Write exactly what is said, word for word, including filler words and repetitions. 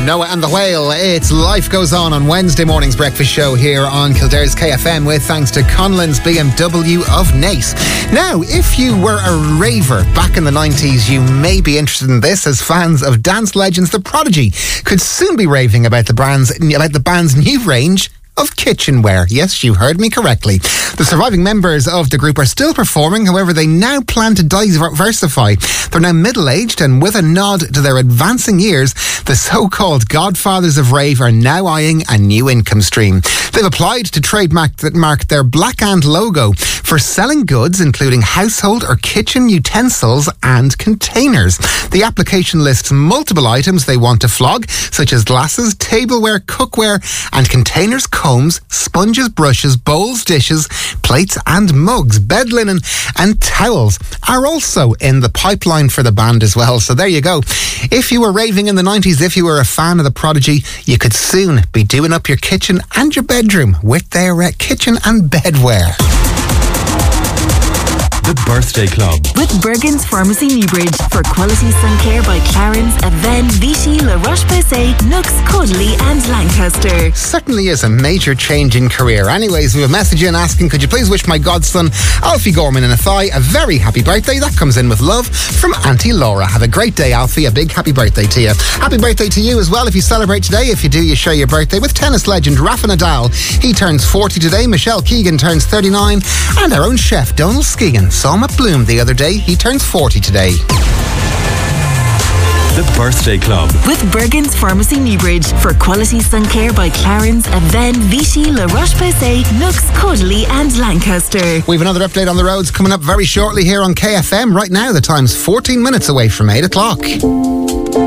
Noah and the Whale. It's Life Goes On on Wednesday morning's breakfast show here on Kildare's K F M with thanks to Conlon's B M W of Naas. Now, if you were a raver back in the nineties, you may be interested in this, as fans of dance legends The Prodigy could soon be raving about the brand's, about the band's new range of kitchenware. Yes, you heard me correctly. The surviving members of the group are still performing, however they now plan to diversify. They're now middle-aged, and with a nod to their advancing years, the so-called godfathers of rave are now eyeing a new income stream. They've applied to trademark mark their Black Ant logo for selling goods including household or kitchen utensils and containers. The application lists multiple items they want to flog, such as glasses, tableware, cookware and containers, combs, sponges, brushes, bowls, dishes, plates and mugs. Bed linen and towels are also in the pipeline for the band as well. So there you go. If you were raving in the nineties, if you were a fan of The Prodigy, you could soon be doing up your kitchen and your bedroom with their uh, kitchen and bedware. The Birthday Club with Bergen's Pharmacy Newbridge for quality sun care by Clarence, Aven, Vichy, La Roche-Posay, Nux, Cudley and Lancaster. Certainly is a major change in career. Anyways, we have a message in asking, could you please wish my godson Alfie Gorman in a thigh a very happy birthday? That comes in with love from Auntie Laura. Have a great day, Alfie. A big happy birthday to you. Happy birthday to you as well if you celebrate today. If you do, you share your birthday with tennis legend Rafa Nadal. He turns forty today. Michelle Keegan turns thirty-nine, and our own chef Donald Skegan saw him at Bloom the other day. He turns forty today. The Birthday Club with Bergen's Pharmacy Newbridge for quality sun care by Clarence, Aven, Vichy, La Roche-Posay, Nux, Cudley and Lancaster. We have another update on the roads coming up very shortly here on K F M. Right now the time's fourteen minutes away from eight o'clock.